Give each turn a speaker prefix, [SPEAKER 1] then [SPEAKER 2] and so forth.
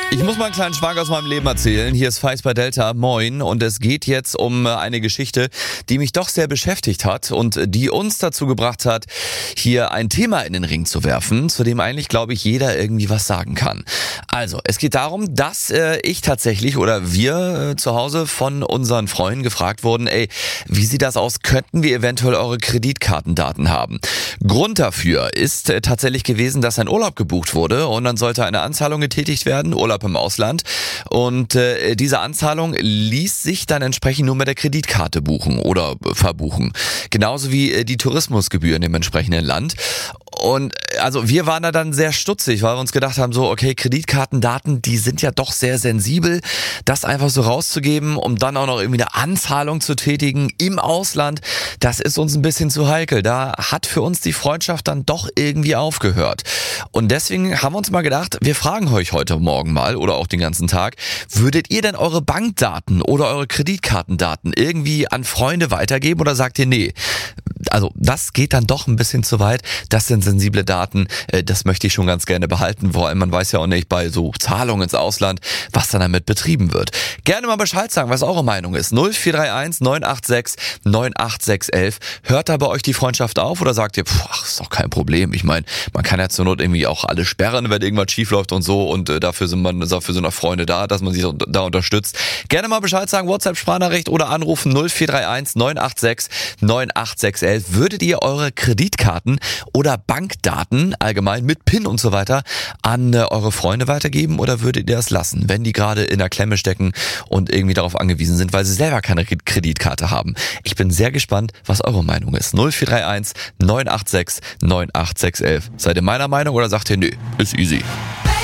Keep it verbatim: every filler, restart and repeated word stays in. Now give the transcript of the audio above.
[SPEAKER 1] Ich muss mal einen kleinen Schwank aus meinem Leben erzählen. Hier ist Feist bei Delta, moin. Und es geht jetzt um eine Geschichte, die mich doch sehr beschäftigt hat und die uns dazu gebracht hat, hier ein Thema in den Ring zu werfen, zu dem eigentlich, glaube ich, jeder irgendwie was sagen kann. Also, es geht darum, dass äh, ich tatsächlich oder wir äh, zu Hause von unseren Freunden gefragt wurden, ey, wie sieht das aus? Könnten wir eventuell eure Kreditkartendaten haben? Grund dafür ist äh, tatsächlich gewesen, dass ein Urlaub gebucht wurde und dann sollte eine Anzahlung getätigt werden, Urlaub im Ausland. Und äh, diese Anzahlung ließ sich dann entsprechend nur mit der Kreditkarte buchen oder äh, verbuchen. Genauso wie äh, die Tourismusgebühren im entsprechenden Land. Und also wir waren da dann sehr stutzig, weil wir uns gedacht haben, so okay, Kreditkartendaten, die sind ja doch sehr sensibel, das einfach so rauszugeben, um dann auch noch irgendwie eine Anzahlung zu tätigen im Ausland, das ist uns ein bisschen zu heikel. Da hat für uns die Freundschaft dann doch irgendwie aufgehört. Und deswegen haben wir uns mal gedacht, wir fragen euch heute Morgen mal oder auch den ganzen Tag, würdet ihr denn eure Bankdaten oder eure Kreditkartendaten irgendwie an Freunde weitergeben oder sagt ihr, nee, also das geht dann doch ein bisschen zu weit, das sind sensible Daten, das möchte ich schon ganz gerne behalten, vor allem man weiß ja auch nicht bei so Zahlungen ins Ausland, was dann damit betrieben wird. Gerne mal Bescheid sagen, was eure Meinung ist. null vier drei eins neun acht sechs neun acht sechs eins. Hört da bei euch die Freundschaft auf oder sagt ihr, pff, ach, ist doch kein Problem. Ich meine, man kann ja zur Not irgendwie auch alle sperren, wenn irgendwas schief läuft und so und äh, dafür sind man dafür sind auch Freunde da, dass man sich da unterstützt. Gerne mal Bescheid sagen, WhatsApp-Sprachnachricht oder anrufen null vier drei eins neun acht sechs neun acht sechs eins. Würdet ihr eure Kreditkarten oder Bankdaten allgemein mit PIN und so weiter an äh, eure Freunde weitergeben oder würdet ihr das lassen, wenn die gerade in der Klemme stecken und irgendwie darauf angewiesen sind, weil sie selber keine Kreditkarte haben? Ich bin sehr gespannt, was eure Meinung ist. null vier drei eins neun acht sechs neun acht sechs eins. Seid ihr meiner Meinung oder sagt ihr, nö, ist easy?